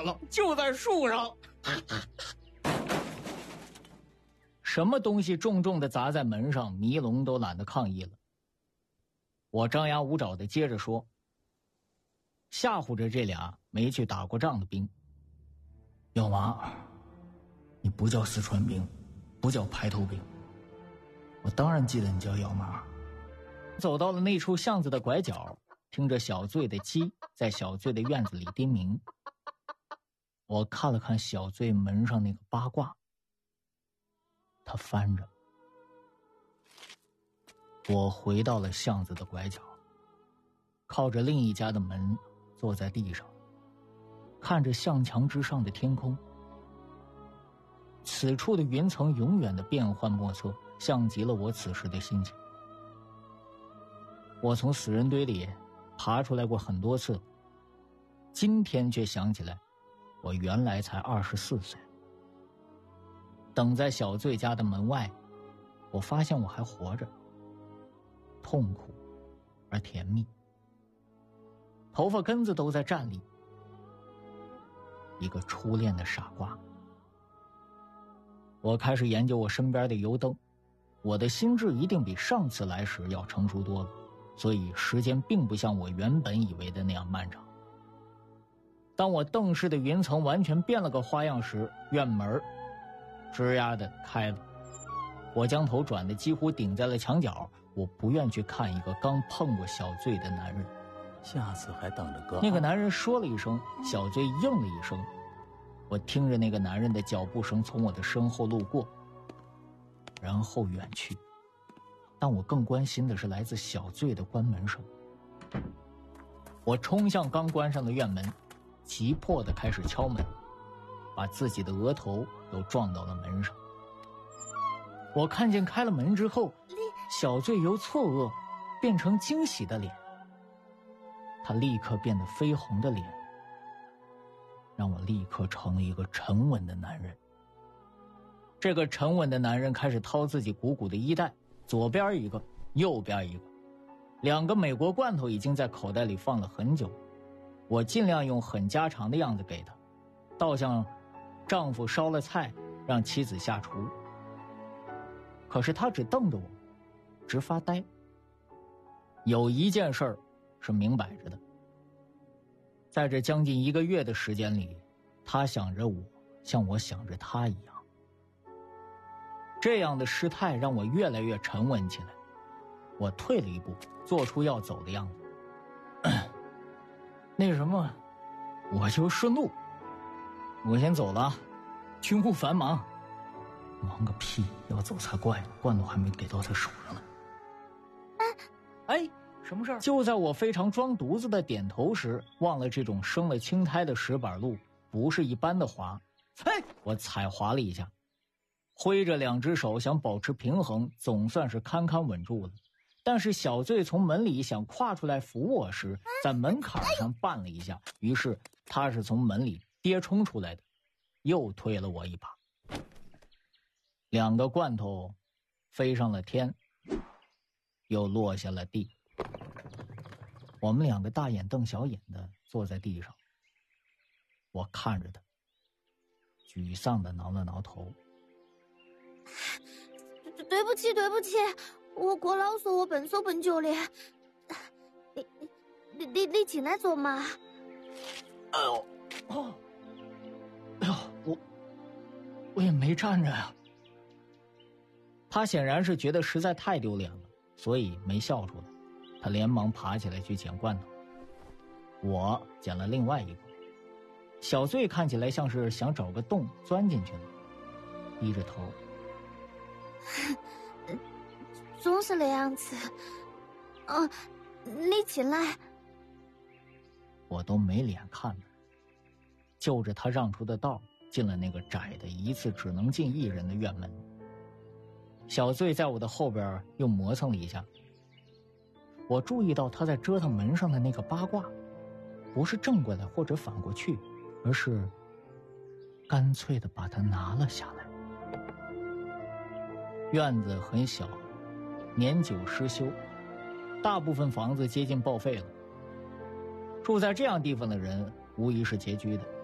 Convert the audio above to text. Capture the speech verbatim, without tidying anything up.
了，就在树上。什么东西重重的砸在门上，迷龙都懒得抗议了。我张牙舞爪的接着说，吓唬着这俩没去打过仗的兵。要妈，你不叫四川兵，不叫排头兵，我当然记得你叫幺妈。走到了那处巷子的拐角，听着小醉的鸡在小醉的院子里叮鸣。我看了看小醉门上那个八卦，他翻着。我回到了巷子的拐角，靠着另一家的门坐在地上，看着巷墙之上的天空。此处的云层永远的变幻莫测，像极了我此时的心情。我从死人堆里爬出来过很多次，今天却想起来我原来才二十四岁。等在小醉家的门外，我发现我还活着，痛苦而甜蜜，头发根子都在站立，一个初恋的傻瓜。我开始研究我身边的油灯，我的心智一定比上次来时要成熟多了，所以时间并不像我原本以为的那样漫长。当我瞪视的云层完全变了个花样时，院门吱呀的开了。我将头转得几乎顶在了墙角，我不愿去看一个刚碰过小醉的男人。 下次还等着哥。 那个男人说了一声，小醉应了一声。我听着那个男人的脚步声从我的身后路过，然后远去。但我更关心的是来自小醉的关门声。我冲向刚关上的院门，急迫地开始敲门，把自己的额头都撞到了门上。我看见开了门之后，小醉由错愕变成惊喜的脸，他立刻变得绯红的脸，让我立刻成了一个沉稳的男人。这个沉稳的男人开始掏自己鼓鼓的衣袋，左边一个，右边一个，两个美国罐头已经在口袋里放了很久。我尽量用很家常的样子给他，倒像丈夫烧了菜让妻子下厨。可是他只瞪着我，直发呆。有一件事儿是明摆着的，在这将近一个月的时间里，他想着我像我想着他一样。这样的失态让我越来越沉稳起来。我退了一步，做出要走的样子。那什么，我就顺路，我先走了，军务繁忙。忙个屁，要走才怪呢，罐头还没给到他手上呢。哎，什么事儿？就在我非常装犊子的点头时，忘了这种生了青苔的石板路不是一般的滑。嘿，我踩滑了一下，挥着两只手想保持平衡，总算是堪堪稳住了。但是小醉从门里想跨出来扶我时，在门槛上绊了一下，于是他是从门里跌冲出来的，又推了我一把。两个罐头飞上了天，又落下了地。我们两个大眼瞪小眼的坐在地上，我看着他，沮丧的挠了挠头。 对对不起对不起，我过劳嗦我笨手笨脚的。你你你你进来坐嘛。 哎呦，哦，哎呦，我我也没站着呀。他显然是觉得实在太丢脸了，所以没笑出来。他连忙爬起来去捡罐头，我捡了另外一个。小醉看起来像是想找个洞钻进去了，低着头。 总是那样子。嗯，你进来。 我都没脸看他，就着他让出的道进了那个窄的一次只能进一人的院门。小醉在我的后边又磨蹭了一下，我注意到他在折腾门上的那个八卦，不是正过来或者反过去，而是干脆的把它拿了下来。院子很小，年久失修，大部分房子接近报废了。住在这样地方的人无疑是拮据的，